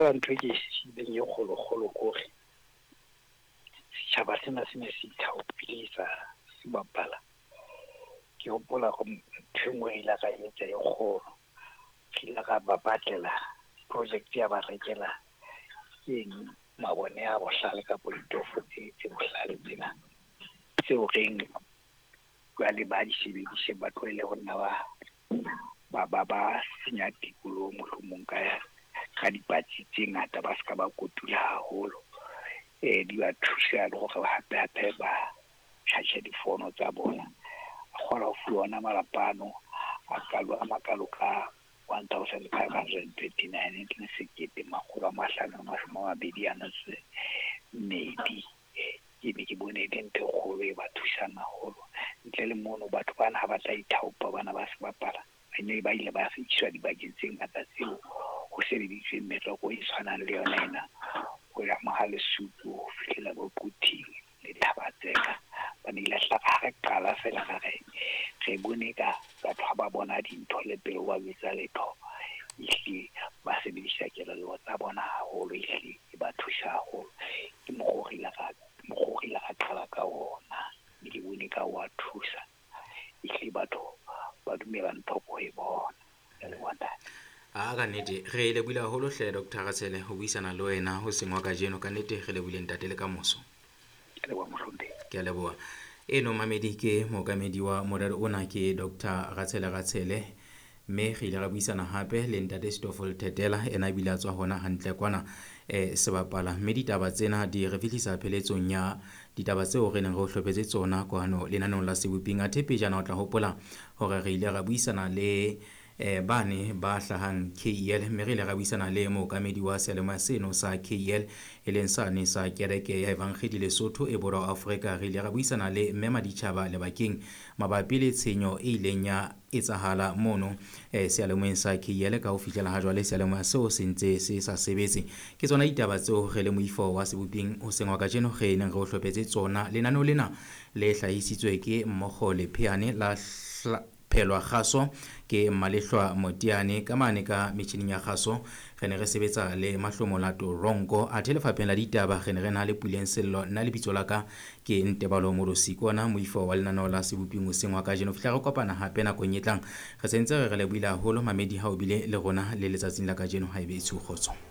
ntho ke shebeng ye kgolo kore setjhaba sena se ne se ithaopile sa se bapala ke hopola go ntho engwe ile ka etsa e kgolo ke ile ka batlela project ya ba rekela eng mabone a bohlale ka ditofo tse bohlale tsena tseo reng le ba di sebedise ba tlohele ho nna ba senya tikoloho mohlomong ka dipatsi tse ngata ba ska ba kotula haholo di ba thusa le gore hape ba charge difono tsa bona a kgona ho fuwa ona malapano a makalo ka 1539 ke sekete makgolo a mahlano a mabedi a notse maybe ke be ke bone le ntho kgolo e ba thusang haholo ntle le mono batho bana ha ba tla ithaopa bana ba se bapala ene ba ile ba fitshwa dibakeng tse ngata tseo ho sebeditsweng metswako e tshwanang le yona ena ho ya mahale sutu ho fihlela bo puting le Thabatseka ba ne la hlaka qala fela re bone ka batho ha ba bona dintho le pele wa bitsa letho ile ba sebedisa kelello tsa bona haholo ile ba thusa haholo ke mogorila ka qala ka ona ke bone ka wa thusa ile batho ba dumela ntho go e bona le bona ka nnete re le bula holo hle Dr. Ratsele ho buisana le wena ho sengwa ka jeno ka nnete re le buleng tatele ka moso ke a leboha eno mamedi ke mookamedi wa morero ona ke Dr. Ratsele mme re ile ra buisana hape le ntate Stofol Tetela ena bile a tswa hona hantle kwana se bapala mme ditaba tsena di re fihlisa pheletsong ya ditaba tseo re neng re o hlopetse tsona kwano lenanong la seboping a thepe jana o tla hopola hore re ile ra buisana le bane ba hlahang KEL mme re ile ra buisana le mookamedi wa selema seno sa KEL e leng sane sa kereke ya Evangeli Lesotho e borwa Afrika re ile ra buisana le mme Maditjhaba lebakeng mabapi le tshenyo e ileng ya etsahala mono sealemoeng sa KEL ka ho fihlela ha jwale sealemoeng seo se ntse se sa sebetse ke tsona ditaba tseo re le moifo wa seboping ho sengwa ka jeno re neng re o hlopetse tsona lenaneo lena le hlahisitswe ke mmogo le Pheane la phelwa kgaso ke Malehlwa Motiane ka mane ka metjhining ya kgaso re ne re sebetsa le Mahlomolato Ronko a telefapheng la ditaba re ne re na le Puleng Sello nna le bitso la ka ke Ntebalo Molosi kona moifo wa lenaneo la seboping ho sengwa ka jeno fihla re kopana hape nakong e tlang re sentse re le buile haholo mamedi ha o bile le rona le letsatsing la ka jeno ha ebe e tshukgotso